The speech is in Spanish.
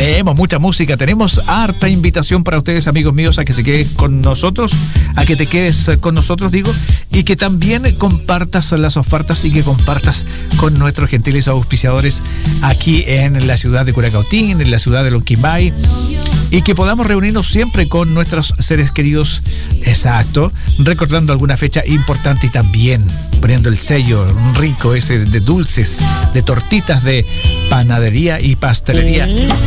Tenemos mucha música, tenemos harta invitación para ustedes, amigos míos, a que se queden con nosotros, a que te quedes con nosotros, digo, y que también compartas las ofertas y que compartas con nuestros gentiles auspiciadores aquí en la ciudad de Curacautín, en la ciudad de Lonquimay, y que podamos reunirnos siempre con nuestros seres queridos, exacto, recordando alguna fecha importante y también poniendo el sello rico ese de dulces, de tortitas, de panadería y pastelería